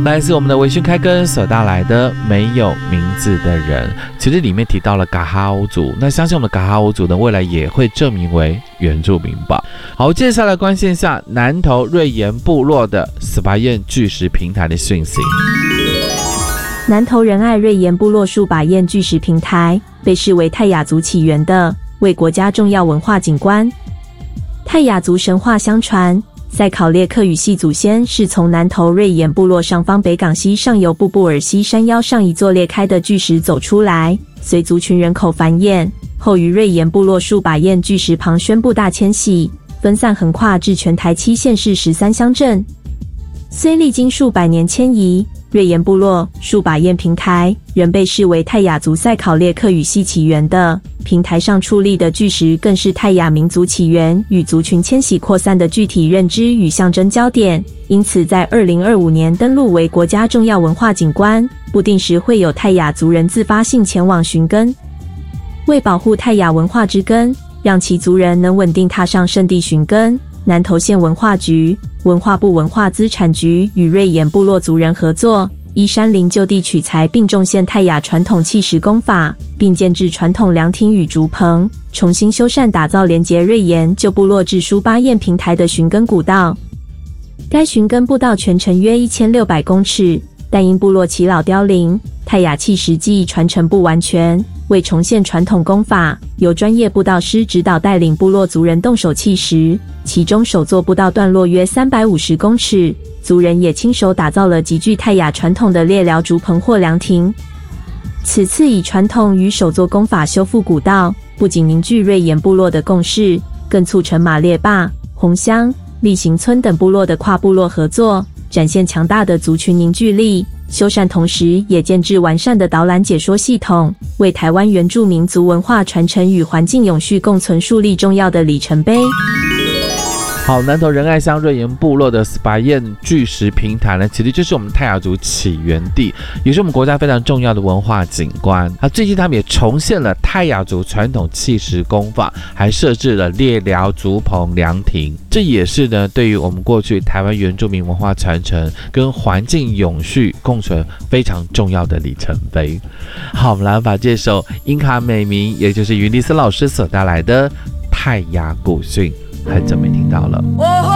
来自我们的微醺开根所带来的没有名字的人，其实里面提到了噶哈欧族，那相信我们的噶哈欧族呢，未来也会证明为原住民吧。好，接下来关心一下南投瑞岩部落的斯巴燕巨石平台的讯息。 南投仁爱瑞岩部落树把堰巨石平台被视为泰雅族起源的为国家重要文化景观。泰雅族神话相传，塞考列克语系祖先是从南投瑞岩部落上方北港溪上游布布尔溪山腰上一座裂开的巨石走出来，随族群人口繁衍，后于瑞岩部落树把堰巨石旁宣布大迁徙，分散横跨至全台7县市13乡镇。虽历经数百年迁移，瑞岩部落树把堰平台仍被视为泰雅族塞考列克语系起源的。平台上矗立的巨石更是泰雅民族起源与族群迁徙扩散的具体认知与象征焦点，因此在2025年登录为国家重要文化景观，不定时会有泰雅族人自发性前往寻根。为保护泰雅文化之根，让其族人能稳定踏上圣地寻根，南投县文化局、文化部文化资产局与瑞岩部落族人合作，依山林就地取材并重现泰雅传统砌石工法，并建置传统凉亭与竹棚，重新修缮打造连结瑞岩旧部落至书巴堰平台的寻根古道。该寻根步道全长约1600公尺，但因部落耆老凋零，泰雅砌石技艺传承不完全，为重现传统工法，由专业步道师指导带领部落族人动手砌石，其中首座步道段落约350公尺，族人也亲手打造了极具泰雅传统的猎寮竹棚或凉亭。此次以传统与手作工法修复古道，不仅凝聚瑞岩部落的共识，更促成马列坝、红乡、立行村等部落的跨部落合作，展现强大的族群凝聚力。修缮同时也建置完善的导览解说系统，为台湾原住民族文化传承与环境永续共存树立重要的里程碑。 好，南投仁爱乡瑞岩部落的斯巴燕巨石平台呢，其实就是我们泰雅族起源地，也是我们国家非常重要的文化景观。最近他们也重现了泰雅族传统砌石工法，还设置了猎寮、竹棚、凉亭，这也是呢对于我们过去台湾原住民文化传承跟环境永续共存非常重要的里程碑。好，我们来把这首英卡美名，也就是云丽丝老师所带来的泰雅古训，很久没听到了。